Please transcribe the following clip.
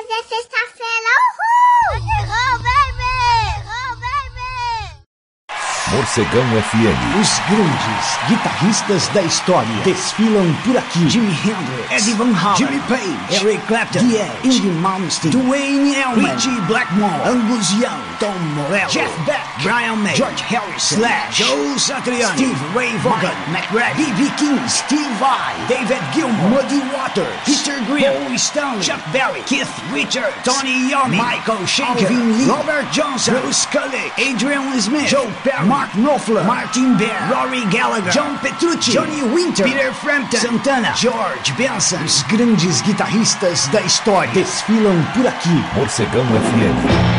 Hoje é sexta-feira, uhul! Oh, baby! Oh, baby! Morcegão FM. Os grandes guitarristas da história desfilam por aqui. Jimi Hendrix, Eddie Van Halen, Jimmy Page, Eric Clapton, The Edge, Indy Malmsteen, Duane Allman, Richie Blackmore, Angus Young, Tom Morello, Jeff Beck, Brian May, George Harrison, Slash, Joe Satriani, Steve Ray Vaughan, Matt Red, B.B. King, Steve Vai, David Gilmour, Muddy Waters, Peter Green, Paul Stanley, Chuck Berry, Keith Richards, Tony Iommi, Michael Schenker, Alvin Lee, Robert Johnson, Bruce Kulick, Adrian Smith, Joe Perry, Mark Knopfler, Martin Bear, Rory Gallagher, John Petrucci, Johnny Winter, Peter Frampton, Santana, George Benson. Os grandes guitarristas da história desfilam por aqui. Morcegão FM.